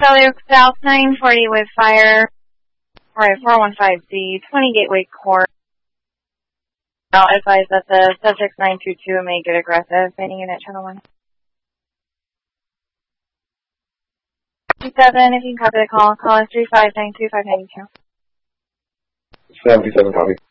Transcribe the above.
Cellular South 940 with fire. Alright, 415Z, 20 Gateway Court. I'll advise that the subject 922 may get aggressive. Banding unit channel 1. 57, if you can copy the call us 3592592. 77, copy.